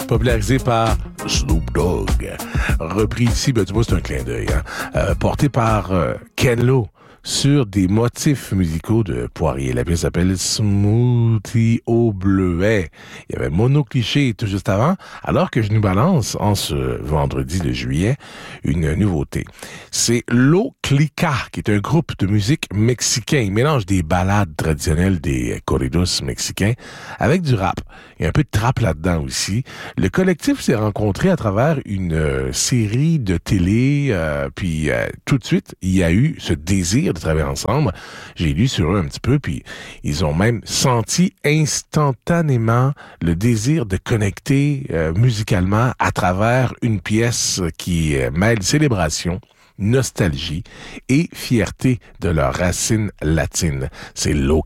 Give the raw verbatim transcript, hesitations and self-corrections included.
popularisé par Snoop Dogg. Repris ici, ben, tu vois, c'est un clin d'œil, hein? Euh, porté par euh, Ken Lo sur des motifs musicaux de Poirier. La pièce s'appelle Smoothie au bleuet. Il y avait Mono Cliché tout juste avant, alors que je nous balance en ce vendredi de juillet une nouveauté. C'est Lo Clica, qui est un groupe de musique mexicain. Il mélange des ballades traditionnelles des corridos mexicains avec du rap. Il y a un peu de trap là-dedans aussi. Le collectif s'est rencontré à travers une euh, série de télé, euh, puis euh, tout de suite, il y a eu ce désir de travailler ensemble. J'ai lu sur eux un petit peu, puis ils ont même senti instantanément le désir de connecter euh, musicalement à travers une pièce qui euh, mêle célébration, nostalgie et fierté de leurs racines latines. C'est Lo